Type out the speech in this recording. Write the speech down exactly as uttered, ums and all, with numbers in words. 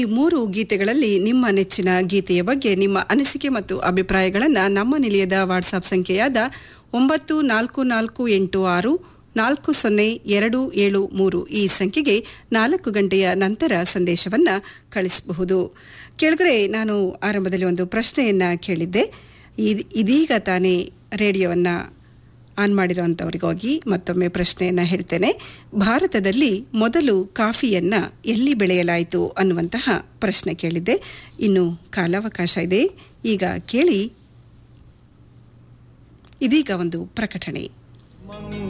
ಮೂರು ಗೀತೆಗಳಲ್ಲಿ ನಿಮ್ಮ ನೆಚ್ಚಿನ ಗೀತೆಯ ಬಗ್ಗೆ ನಿಮ್ಮ ಅನಿಸಿಕೆ ಮತ್ತು ಅಭಿಪ್ರಾಯಗಳನ್ನು ನಮ್ಮ ನಿಲಯದ ವಾಟ್ಸಾಪ್ ಸಂಖ್ಯೆಯಾದ ಒಂಬತ್ತು ನಾಲ್ಕು ನಾಲ್ಕು ಎಂಟು ಆರು ನಾಲ್ಕು ಸೊನ್ನೆ ಎರಡು ಏಳು ಮೂರು ಈ ಸಂಖ್ಯೆಗೆ ನಾಲ್ಕು ಗಂಟೆಯ ನಂತರ ಸಂದೇಶವನ್ನು ಕಳಿಸಬಹುದು. ಕೆಳಗರೆ ನಾನು ಆರಂಭದಲ್ಲಿ ಒಂದು ಪ್ರಶ್ನೆಯನ್ನು ಕೇಳಿದ್ದೆ. ಇದೀಗ ತಾನೇ ರೇಡಿಯೋವನ್ನು ಆನ್ ಮಾಡಿರೋಂಥವ್ರಿಗಾಗಿ ಮತ್ತೊಮ್ಮೆ ಪ್ರಶ್ನೆಯನ್ನು ಹೇಳ್ತೇನೆ. ಭಾರತದಲ್ಲಿ ಮೊದಲು ಕಾಫಿಯನ್ನು ಎಲ್ಲಿ ಬೆಳೆಯಲಾಯಿತು ಅನ್ನುವಂತಹ ಪ್ರಶ್ನೆ ಕೇಳಿದ್ದೆ. ಇನ್ನು ಕಾಲಾವಕಾಶ ಇದೆ, ಈಗ ಕೇಳಿ. ಇದೀಗ ಒಂದು ಪ್ರಕಟಣೆ.